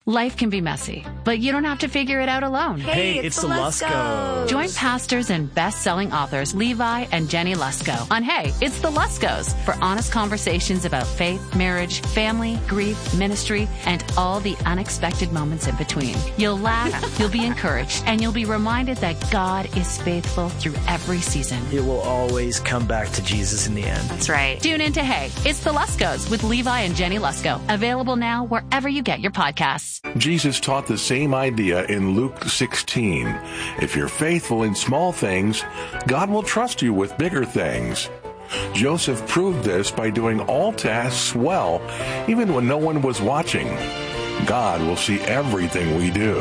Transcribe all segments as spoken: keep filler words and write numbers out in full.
Life can be messy, but you don't have to figure it out alone. Hey, Hey, it's, it's the the Luskos. Join pastors and best-selling authors Levi and Jenny Lusko on Hey, It's the Luskos for honest conversations about faith, marriage, family, grief, ministry, and all the unexpected moments in between. You'll laugh, you'll be encouraged, and you'll be reminded that God is faithful through every season. It will always come back to Jesus in the end. That's right. Tune in to Hey, It's the Luskos with Levi and Jenny Lusko. Available now wherever you get your podcasts. Jesus taught the same idea in Luke sixteen. If you're faithful in small things, God will trust you with bigger things. Joseph proved this by doing all tasks well, even when no one was watching. God will see everything we do.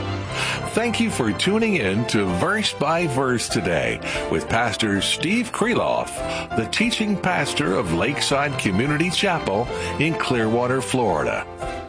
Thank you for tuning in to Verse by Verse today with Pastor Steve Kreloff, the teaching pastor of Lakeside Community Chapel in Clearwater, Florida.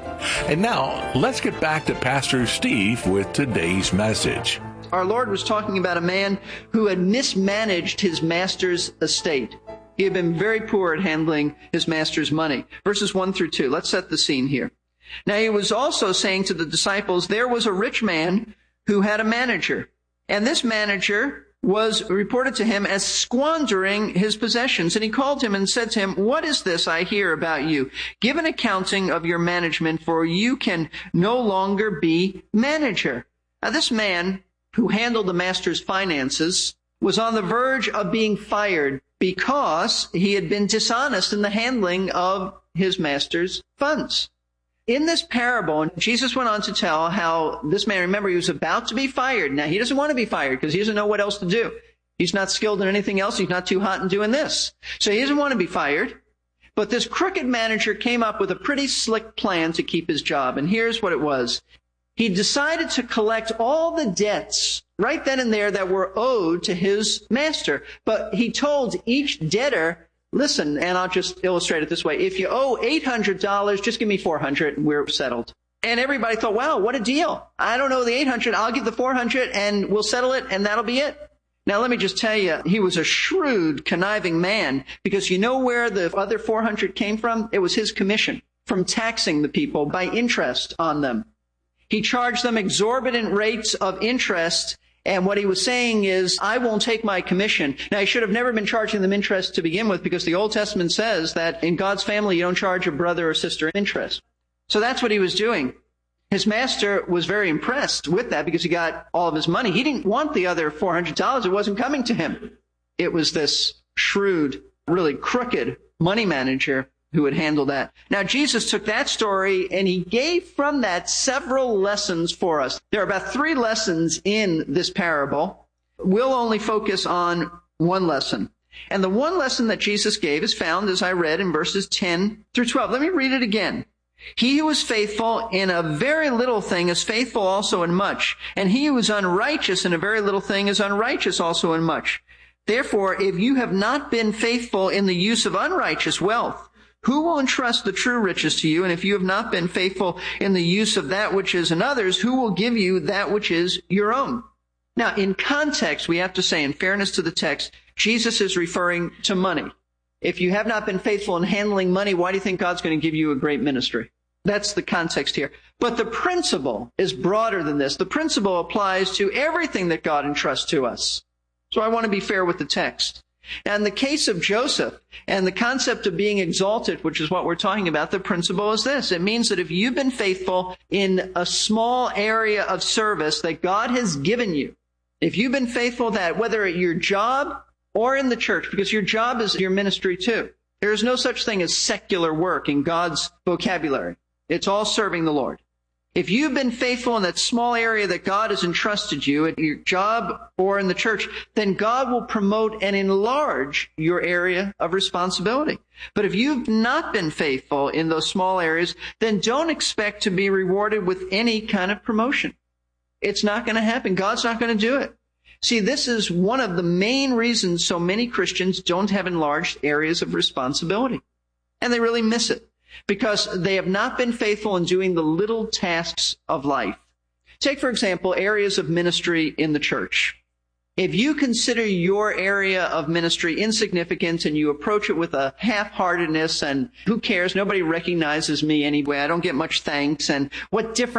And now, let's get back to Pastor Steve with today's message. Our Lord was talking about a man who had mismanaged his master's estate. He had been very poor at handling his master's money. Verses one through two. Let's set the scene here. Now, he was also saying to the disciples, there was a rich man who had a manager. And this manager was reported to him as squandering his possessions. And he called him and said to him, what is this I hear about you? Give an accounting of your management, for you can no longer be manager. Now, this man who handled the master's finances was on the verge of being fired because he had been dishonest in the handling of his master's funds. In this parable, Jesus went on to tell how this man, remember, he was about to be fired. Now, he doesn't want to be fired because he doesn't know what else to do. He's not skilled in anything else. He's not too hot in doing this. So he doesn't want to be fired. But this crooked manager came up with a pretty slick plan to keep his job. And here's what it was. He decided to collect all the debts right then and there that were owed to his master. But he told each debtor, listen, and I'll just illustrate it this way. If you owe eight hundred dollars, just give me four hundred dollars and we're settled. And everybody thought, wow, what a deal. I don't know the eight hundred dollars. I'll give the four hundred dollars and we'll settle it and that'll be it. Now, let me just tell you, he was a shrewd, conniving man because you know where the other four hundred dollars came from? It was his commission from taxing the people by interest on them. He charged them exorbitant rates of interest. And what he was saying is, I won't take my commission. Now, he should have never been charging them interest to begin with because the Old Testament says that in God's family, you don't charge a brother or sister interest. So that's what he was doing. His master was very impressed with that because he got all of his money. He didn't want the other four hundred dollars. It wasn't coming to him. It was this shrewd, really crooked money manager who would handle that. Now, Jesus took that story and he gave from that several lessons for us. There are about three lessons in this parable. We'll only focus on one lesson. And the one lesson that Jesus gave is found, as I read, in verses ten through twelve. Let me read it again. He who is faithful in a very little thing is faithful also in much. And he who is unrighteous in a very little thing is unrighteous also in much. Therefore, if you have not been faithful in the use of unrighteous wealth, who will entrust the true riches to you? And if you have not been faithful in the use of that which is another's, who will give you that which is your own? Now, in context, we have to say, in fairness to the text, Jesus is referring to money. If you have not been faithful in handling money, why do you think God's going to give you a great ministry? That's the context here. But the principle is broader than this. The principle applies to everything that God entrusts to us. So I want to be fair with the text. Now, in the case of Joseph and the concept of being exalted, which is what we're talking about, the principle is this. It means that if you've been faithful in a small area of service that God has given you, if you've been faithful that whether at your job or in the church, because your job is your ministry too. There is no such thing as secular work in God's vocabulary. It's all serving the Lord. If you've been faithful in that small area that God has entrusted you at your job or in the church, then God will promote and enlarge your area of responsibility. But if you've not been faithful in those small areas, then don't expect to be rewarded with any kind of promotion. It's not going to happen. God's not going to do it. See, this is one of the main reasons so many Christians don't have enlarged areas of responsibility. And they really miss it because they have not been faithful in doing the little tasks of life. Take, for example, areas of ministry in the church. If you consider your area of ministry insignificant and you approach it with a half-heartedness and who cares, nobody recognizes me anyway, I don't get much thanks, and what difference